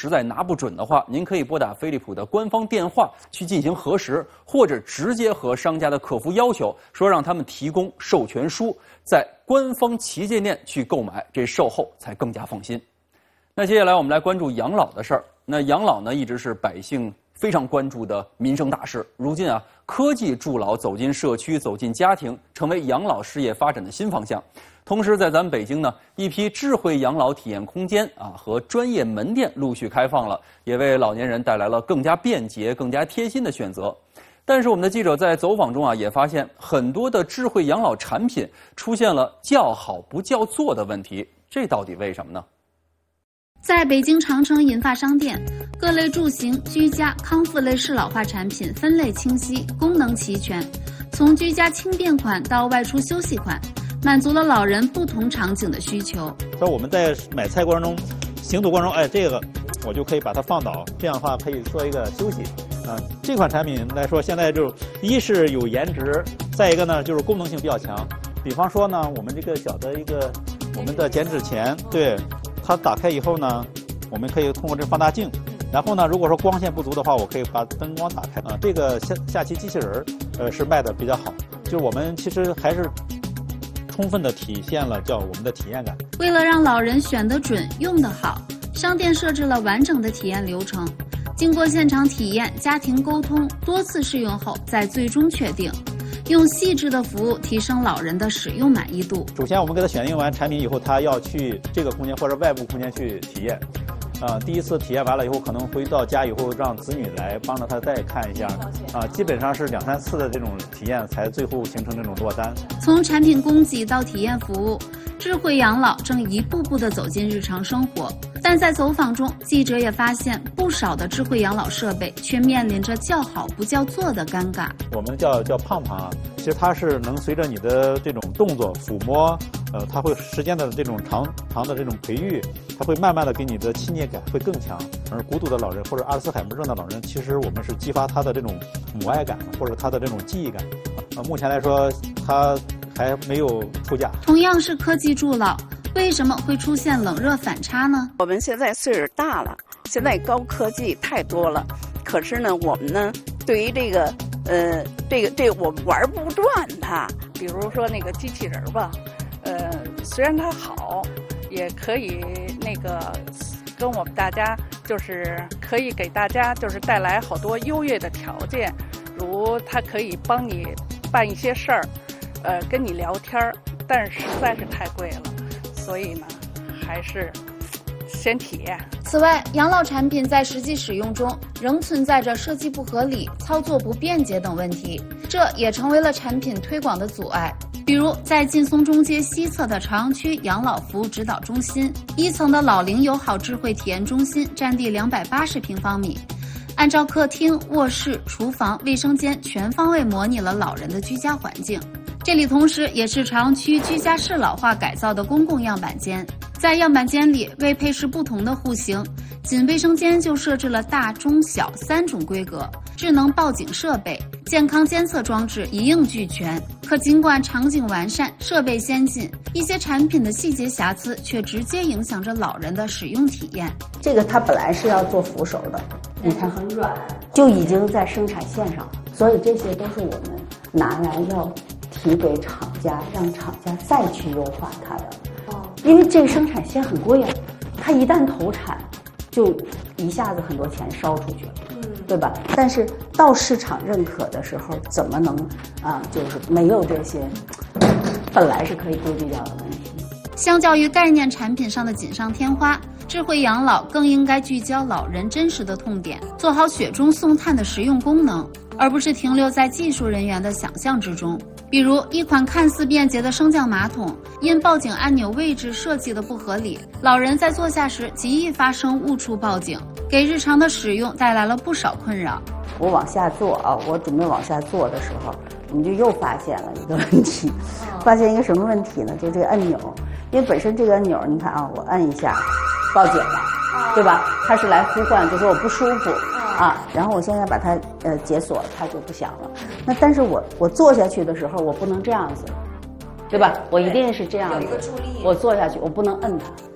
实在拿不准的话，您可以拨打飞利浦的官方电话去进行核实，或者直接和商家的客服要求，说让他们提供授权书，在官方旗舰店去购买，这售后才更加放心。那接下来我们来关注养老的事儿。那养老呢，一直是百姓非常关注的民生大事。如今啊，科技助老走进社区、走进家庭，成为养老事业发展的新方向。同时，在咱们北京呢，一批智慧养老体验空间和专业门店陆续开放了，也为老年人带来了更加便捷、更加贴心的选择。但是，我们的记者在走访中也发现很多的智慧养老产品出现了叫好不叫座的问题，这到底为什么呢？ 在北京长城银发商店，各类住行、居家、康复类适老化产品分类清晰，功能齐全，从居家轻便款到外出休息款，满足了老人不同场景的需求。 说我们在买菜过程中、行走过程中，这个我就可以把它放倒，这样的话可以做一个休息。这款产品来说，现在就一是有颜值，再一个呢就是功能性比较强。比方说呢，我们这个小的我们的减脂钳，对。它打开以后呢，我们可以通过这放大镜，然后呢，如果说光线不足的话，我可以把灯光打开这个下棋机器人是卖的比较好，就是我们其实还是充分的体现了我们的体验感。 为了让老人选得准、用得好，商店设置了完整的体验流程，经过现场体验、家庭沟通、多次试用后，再最终确定。用细致的服务提升老人的使用满意度。 首先，我们给他选用完产品以后，他要去这个空间或者外部空间去体验。第一次体验完了以后，可能回到家以后让子女来帮着他再看一下。基本上是2、3次的这种体验，才最后形成这种落单。 从产品供给到体验服务，智慧养老正一步步地走进日常生活。但在走访中，记者也发现不少的智慧养老设备却面临着叫好不叫座的尴尬。 我们叫胖胖其实它是能随着你的这种动作抚摸，它会时间的这种长的这种培育，它会慢慢的给你的亲切感会更强。而孤独的老人或者阿尔茨海默症的老人，其实我们是激发他的这种母爱感或者他的这种记忆感。目前来说，他还没有出价。 同样是科技助老，为什么会出现冷热反差呢？ 我们现在岁数大了，现在高科技太多了，可是呢，我们呢对于这个我们玩不转它。比如说那个机器人吧，虽然它好，也可以跟我们大家就是可以给大家就是带来好多优越的条件，如它可以帮你办一些事儿，跟你聊天儿，但是实在是太贵了。所以呢，还是先体验。 此外，养老产品在实际使用中仍存在着设计不合理、操作不便捷等问题，这也成为了产品推广的阻碍。比如，在劲松中街西侧的朝阳区养老服务指导中心，1层的老龄友好智慧体验中心占地280平方米，按照客厅、卧室、厨房、卫生间全方位模拟了老人的居家环境。这里同时也是朝阳区居家适老化改造的公共样板间。在样板间里，为配饰不同的户型，仅卫生间就设置了大、中、小3种规格，智能报警设备、健康监测装置一应俱全。可尽管场景完善、设备先进，一些产品的细节瑕疵却直接影响着老人的使用体验。 这个它本来是要做扶手的，你看很软，就已经在生产线上，所以这些都是我们拿来要提给厂家，让厂家再去优化它的。因为这个生产线很贵啊，它一旦投产，就一下子很多钱烧出去了，对吧？但是到市场认可的时候，怎么能就是没有这些本来是可以规避掉的问题？ 相较于概念产品上的锦上添花，智慧养老更应该聚焦老人真实的痛点，做好雪中送炭的实用功能，而不是停留在技术人员的想象之中。比如一款看似便捷的升降马桶，因报警按钮位置设计的不合理，老人在坐下时极易发生误触报警，给日常的使用带来了不少困扰。 我往下坐我准备往下坐的时候，我们就又发现了一个问题，发现一个什么问题呢？就这个按钮，因为本身这个按钮，你看我按一下，报警了，对吧？它是来呼唤，就说我不舒服。然后我现在把它解锁，它就不响了。那但是我坐下去的时候，我不能这样子，对吧？我一定是这样子，我坐下去，我不能摁它。